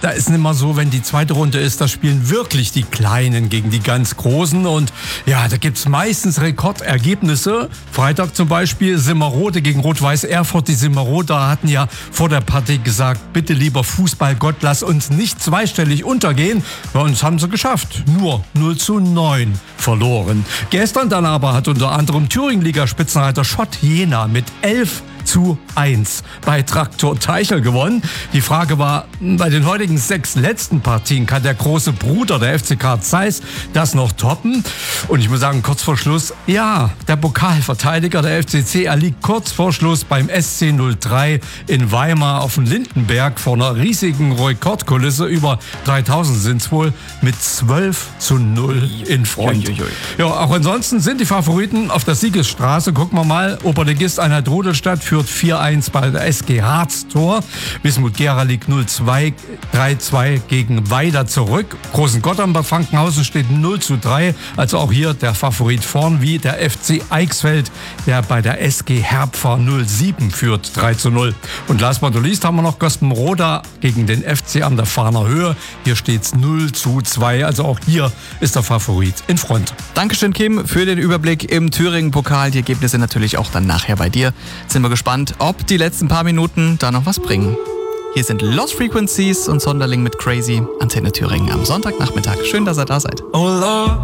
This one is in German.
da ist nicht immer so, wenn die zweite Runde ist, da spielen wirklich die Kleinen gegen die ganz Großen. Und ja, da gibt's meistens Rekordergebnisse. Freitag zum Beispiel Simmerode gegen Rot-Weiß Erfurt. Die Simmeroder hatten ja vor der Partie gesagt, bitte lieber Fußballgott, lass uns nicht zweistellig untergehen. Bei uns haben sie geschafft. Nur 0:9 verloren. Gestern dann aber hat unter anderem Thüringen-Liga-Spitzenreiter Schott Jena mit 11:1 bei Traktor Teichel gewonnen. Die Frage war, bei den heutigen 6 letzten Partien kann der große Bruder der FCK Zeiss das noch toppen? Und ich muss sagen, kurz vor Schluss, ja, der Pokalverteidiger der FCC erliegt kurz vor Schluss beim SC 03 in Weimar auf dem Lindenberg vor einer riesigen Rekordkulisse. Über 3000 sind es wohl mit 12:0 in Front. Ja, auch ansonsten sind die Favoriten auf der Siegesstraße. Gucken wir mal, Oberligist Einheit Rudolstadt führt 4:1 bei der SG Harz Tor. Wismut Gera liegt 0:2, 3:2 gegen Weider zurück. Großen Gotthard bei Frankenhausen steht 0:3. Also auch hier der Favorit vorn wie der FC Eichsfeld, der bei der SG Herpfer 0:7 führt, 3:0. Und last but not least haben wir noch Gospenroda gegen den FC an der Fahner Höhe. Hier steht's 0:2. Also auch hier ist der Favorit in Front. Dankeschön, Kim, für den Überblick im Thüringen-Pokal. Die Ergebnisse natürlich auch dann nachher bei dir. Sind wir gespannt, ob die letzten paar Minuten da noch was bringen. Hier sind Lost Frequencies und Sonderling mit Crazy. Antenne Thüringen am Sonntagnachmittag. Schön, dass ihr da seid. Oh Lord.